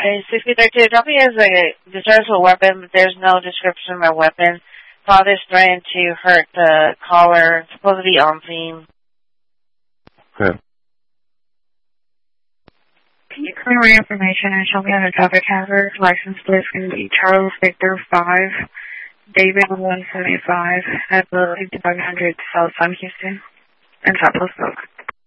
6032, drop me as a dischargeable weapon, but there's no description of my weapon. Father's threatened to hurt the caller. It's supposed to be on scene. Okay. Can you clear my information and show me on the traffic hazard? License plate is going to be Charles Victor 5, David 175 at the 5500 South Sun, Houston, and South Post Oak.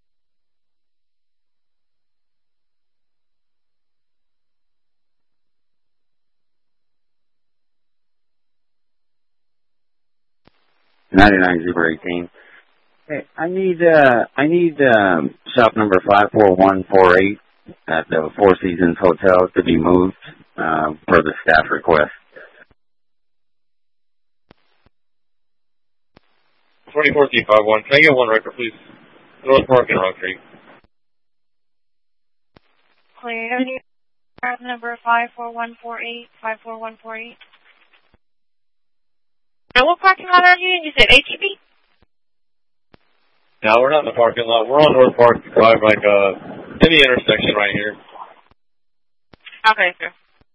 $99,018. Hey, I need shop number 54148 at the Four Seasons Hotel to be moved per the staff request. 24351. Can I get one record, please? North Park and Rock Creek. Clear. Number 54148, 54148. Now, what parking lot are you in? You said HEB? No, we're not in the parking lot. We're on North Park Drive, like, in the intersection right here. Okay, sir.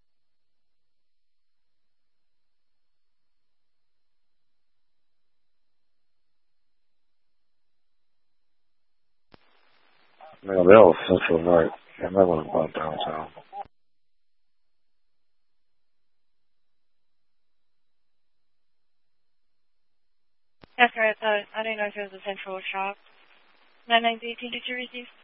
No, they're all Central Night. I might want to go downtown. That's right. I didn't know if it was a central shop. 9918, did you receive?